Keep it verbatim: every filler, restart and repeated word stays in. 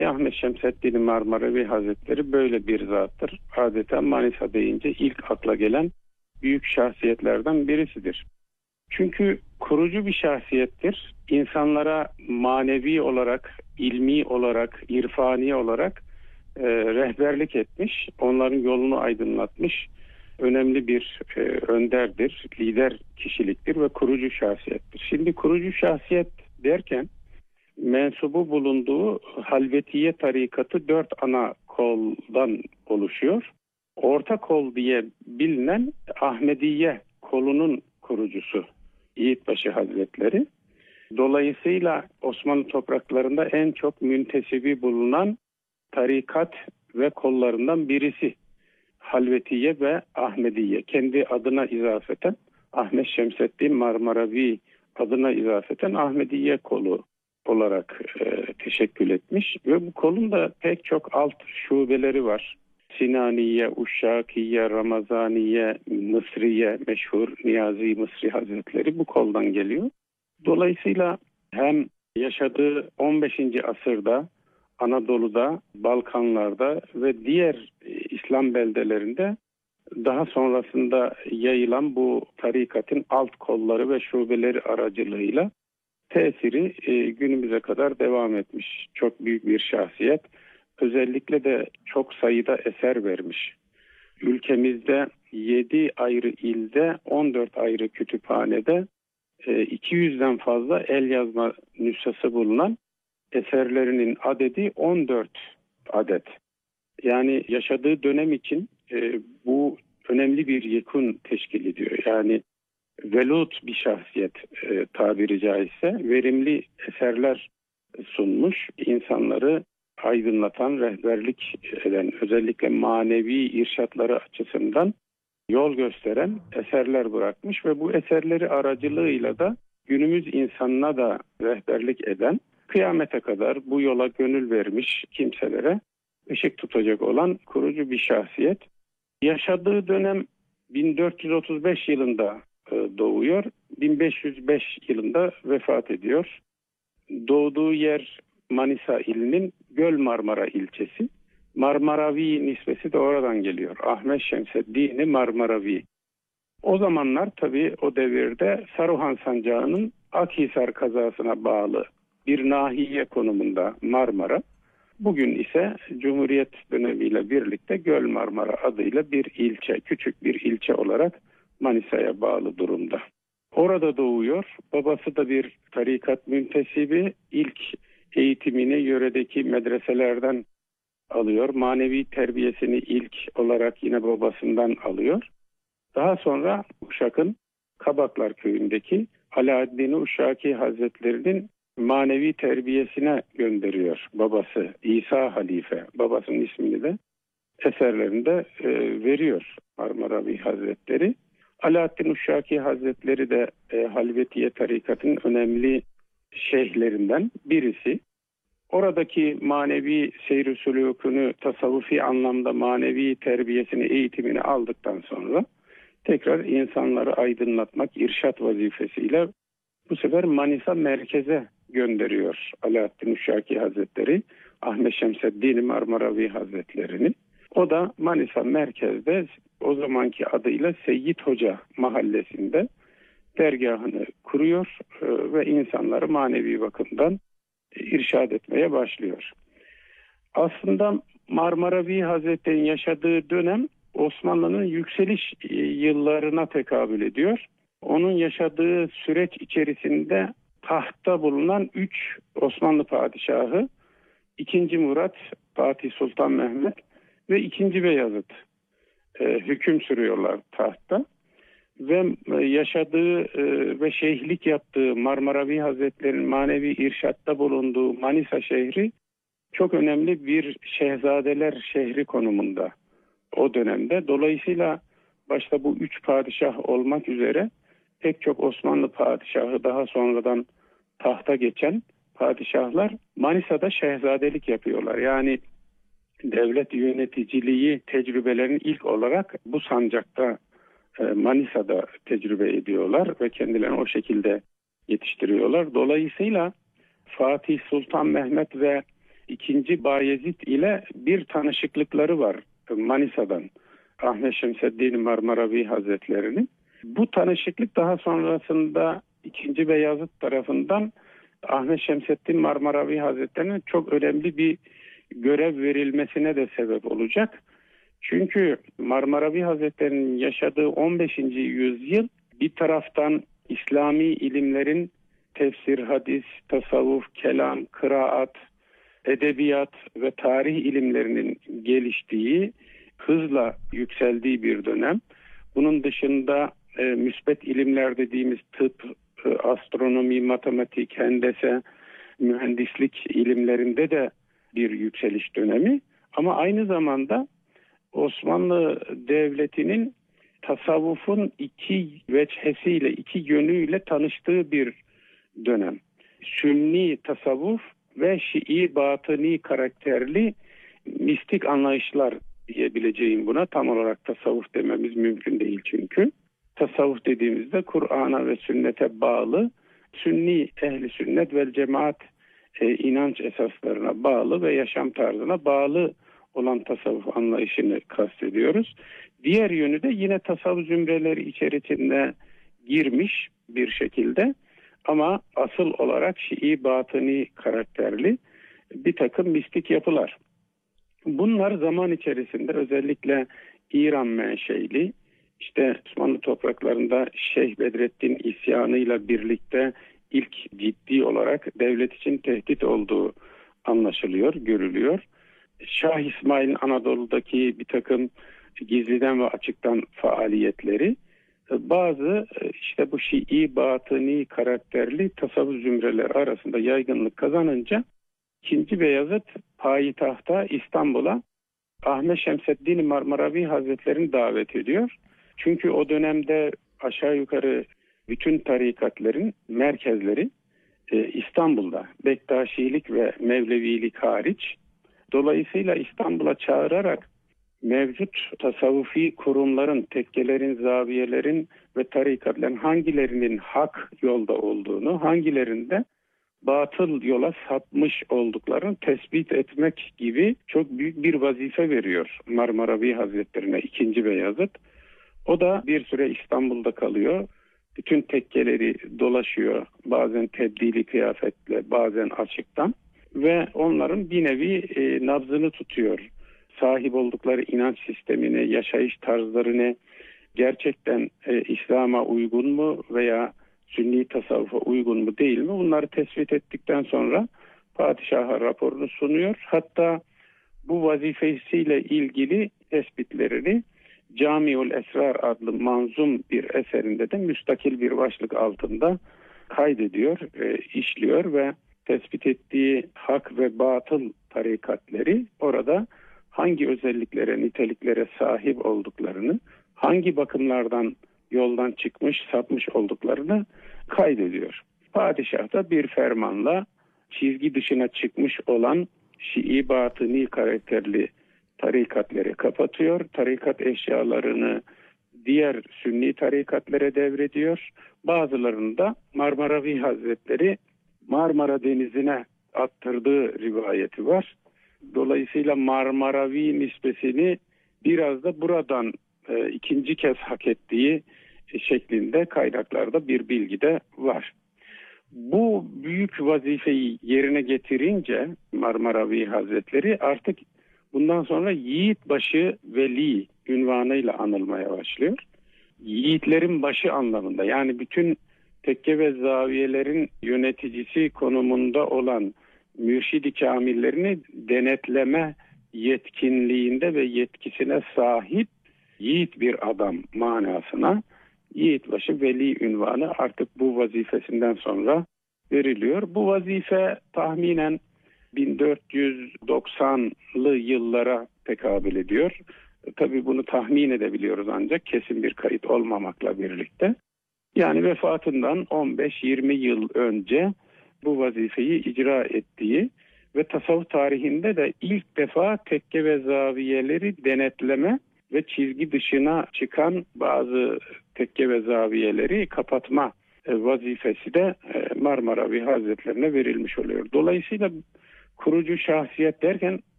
Ahmet Şemseddin Marmaravi Hazretleri böyle bir zattır. Adeta Manisa deyince ilk akla gelen büyük şahsiyetlerden birisidir. Çünkü kurucu bir şahsiyettir. İnsanlara manevi olarak, ilmi olarak, irfani olarak e, rehberlik etmiş, onların yolunu aydınlatmış önemli bir e, önderdir, lider kişiliktir ve kurucu şahsiyettir. Şimdi kurucu şahsiyet derken mensubu bulunduğu Halvetiye tarikatı dört ana koldan oluşuyor. Orta kol diye bilinen Ahmediye kolunun kurucusu Yiğitbaşı Hazretleri. Dolayısıyla Osmanlı topraklarında en çok müntesibi bulunan tarikat ve kollarından birisi Halvetiye ve Ahmediye. Kendi adına izafeten Ahmet Şemseddin Marmaravi adına izafeten Ahmediye kolu olarak e, teşekkül etmiş ve bu kolun da pek çok alt şubeleri var. Sinaniye, Uşşakiye, Ramazaniye, Mısriye, meşhur Niyazi Mısri Hazretleri bu koldan geliyor. Dolayısıyla hem yaşadığı on beşinci asırda Anadolu'da, Balkanlarda ve diğer İslam beldelerinde daha sonrasında yayılan bu tarikatın alt kolları ve şubeleri aracılığıyla tesiri e, günümüze kadar devam etmiş. Çok büyük bir şahsiyet. Özellikle de çok sayıda eser vermiş. Ülkemizde yedi ayrı ilde, on dört ayrı kütüphanede e, iki yüzden fazla el yazma nüshası bulunan eserlerinin adedi on dört adet. Yani yaşadığı dönem için e, bu önemli bir yekun teşkil ediyor. Yani velut bir şahsiyet e, tabiri caizse verimli eserler sunmuş, insanları aydınlatan, rehberlik eden, özellikle manevi irşatları açısından yol gösteren eserler bırakmış ve bu eserleri aracılığıyla da günümüz insanına da rehberlik eden, kıyamete kadar bu yola gönül vermiş kimselere ışık tutacak olan kurucu bir şahsiyet. Yaşadığı dönem bin dört yüz otuz beş yılında doğuyor, bin beş yüz beş yılında vefat ediyor. Doğduğu yer Manisa ilinin Göl Marmara ilçesi. Marmaravi nisbesi de oradan geliyor. Ahmet Şemseddin Marmaravi. O zamanlar tabii o devirde Saruhan Sancağı'nın Akhisar kazasına bağlı bir nahiye konumunda Marmara. Bugün ise Cumhuriyet dönemiyle birlikte Göl Marmara adıyla bir ilçe, küçük bir ilçe olarak Manisa'ya bağlı durumda. Orada doğuyor. Babası da bir tarikat müntesibi. İlk eğitimini yöredeki medreselerden alıyor. Manevi terbiyesini ilk olarak yine babasından alıyor. Daha sonra Uşak'ın Kabaklar köyündeki Alaaddin Uşşaki Hazretleri'nin manevi terbiyesine gönderiyor babası İsa Halife. Babasının ismini de eserlerinde e, veriyor Marmaravi Hazretleri. Alaaddin Uşşaki Hazretleri de e, Halvetiye tarikatının önemli şeyhlerinden birisi. Oradaki manevi seyr-i sülûkünü, tasavvufi anlamda manevi terbiyesini, eğitimini aldıktan sonra tekrar insanları aydınlatmak, irşat vazifesiyle bu sefer Manisa merkeze gönderiyor Alaaddin Uşşaki Hazretleri, Ahmet Şemseddin Marmaravi Hazretleri'ni. O da Manisa merkezde o zamanki adıyla Seyyid Hoca mahallesinde dergahını kuruyor ve insanları manevi bakımdan irşad etmeye başlıyor. Aslında Marmaravi Hazretleri'nin yaşadığı dönem Osmanlı'nın yükseliş yıllarına tekabül ediyor. Onun yaşadığı süreç içerisinde tahtta bulunan üç Osmanlı padişahı, ikinci Murat, Fatih Sultan Mehmet ve ikinci Beyazıt e, hüküm sürüyorlar tahtta. Ve yaşadığı e, ve şeyhlik yaptığı Marmaravi Hazretleri'nin manevi irşatta bulunduğu Manisa şehri çok önemli bir şehzadeler şehri konumunda o dönemde. Dolayısıyla başta bu üç padişah olmak üzere pek çok Osmanlı padişahı, daha sonradan tahta geçen padişahlar Manisa'da şehzadelik yapıyorlar. Yani devlet yöneticiliği tecrübelerini ilk olarak bu sancakta, Manisa'da tecrübe ediyorlar ve kendilerini o şekilde yetiştiriyorlar. Dolayısıyla Fatih Sultan Mehmet ve ikinci. Bayezid ile bir tanışıklıkları var Manisa'dan. Ahmet Şemseddin Marmaravi Hazretleri'nin. Bu tanışıklık daha sonrasında ikinci. Beyazıt tarafından Ahmet Şemseddin Marmaravi Hazretleri'ne çok önemli bir görev verilmesine de sebep olacak. Çünkü Marmaravi Hazretleri'nin yaşadığı on beşinci yüzyıl bir taraftan İslami ilimlerin tefsir, hadis, tasavvuf, kelam, kıraat, edebiyat ve tarih ilimlerinin geliştiği, hızla yükseldiği bir dönem. Bunun dışında e, müsbet ilimler dediğimiz tıp, e, astronomi, matematik, hendese, mühendislik ilimlerinde de bir yükseliş dönemi. Ama aynı zamanda Osmanlı Devleti'nin tasavvufun iki veçhesiyle, iki yönüyle tanıştığı bir dönem. Sünni tasavvuf ve Şii batıni karakterli mistik anlayışlar diyebileceğim buna. Tam olarak tasavvuf dememiz mümkün değil çünkü. Tasavvuf dediğimizde Kur'an'a ve sünnete bağlı, Sünni ehli sünnet vel cemaat e, inanç esaslarına bağlı ve yaşam tarzına bağlı olan tasavvuf anlayışını kastediyoruz. Diğer yönü de yine tasavvuf zümreleri içerisinde girmiş bir şekilde ama asıl olarak Şii batıni karakterli bir takım mistik yapılar. Bunlar zaman içerisinde özellikle İran menşeli, işte Osmanlı topraklarında Şeyh Bedrettin isyanıyla birlikte ilk ciddi olarak devlet için tehdit olduğu anlaşılıyor, görülüyor. Şah İsmail'in Anadolu'daki bir takım gizliden ve açıktan faaliyetleri, bazı işte bu Şii batıni karakterli tasavvuf zümreleri arasında yaygınlık kazanınca ikinci. Beyazıt payitahta İstanbul'a Ahmet Şemseddin Marmaravi Hazretleri'ni davet ediyor. Çünkü o dönemde aşağı yukarı bütün tarikatların merkezleri e, İstanbul'da. Bektaşilik ve Mevlevilik hariç. Dolayısıyla İstanbul'a çağırarak mevcut tasavvufi kurumların, tekkelerin, zaviyelerin ve tarikatların hangilerinin hak yolda olduğunu, hangilerinde batıl yola sapmış olduklarını tespit etmek gibi çok büyük bir vazife veriyor Marmaravi Hazretlerine ikinci. Beyazıt. O da bir süre İstanbul'da kalıyor. Bütün tekkeleri dolaşıyor. Bazen tebdili kıyafetle, bazen açıktan. Ve onların bir nevi e, nabzını tutuyor. Sahip oldukları inanç sistemini, yaşayış tarzlarını gerçekten e, İslam'a uygun mu veya Sünni tasavvufa uygun mu değil mi? Bunları tespit ettikten sonra padişaha raporunu sunuyor. Hatta bu vazifesiyle ilgili tespitlerini Camiul Esrar adlı manzum bir eserinde de müstakil bir başlık altında kaydediyor, e, işliyor ve tespit ettiği hak ve batıl tarikatleri orada hangi özelliklere, niteliklere sahip olduklarını, hangi bakımlardan yoldan çıkmış, sapmış olduklarını kaydediyor. Padişah da bir fermanla çizgi dışına çıkmış olan Şii batıni karakterli tarikatları kapatıyor. Tarikat eşyalarını diğer Sünni tarikatlere devrediyor. Bazılarını da Marmaravi Hazretleri Marmara Denizi'ne attırdığı rivayeti var. Dolayısıyla Marmaravi nispesini biraz da buradan e, ikinci kez hak ettiği şeklinde kaynaklarda bir bilgi de var. Bu büyük vazifeyi yerine getirince Marmaravi Hazretleri artık bundan sonra Yiğitbaşı Veli ünvanıyla anılmaya başlıyor. Yiğitlerin başı anlamında, yani bütün tekke ve zaviyelerin yöneticisi konumunda olan mürşid-i kamillerini denetleme yetkinliğinde ve yetkisine sahip yiğit bir adam manasına Yiğitbaşı Veli ünvanı artık bu vazifesinden sonra veriliyor. Bu vazife tahminen bin dört yüz doksanlı yıllara tekabül ediyor. Tabii bunu tahmin edebiliyoruz ancak kesin bir kayıt olmamakla birlikte. Yani vefatından on beş yirmi yıl önce bu vazifeyi icra ettiği ve tasavvuf tarihinde de ilk defa tekke ve zaviyeleri denetleme ve çizgi dışına çıkan bazı tekke ve zaviyeleri kapatma vazifesi de Marmaravi Hazretlerine verilmiş oluyor. Dolayısıyla kurucu şahsiyet derken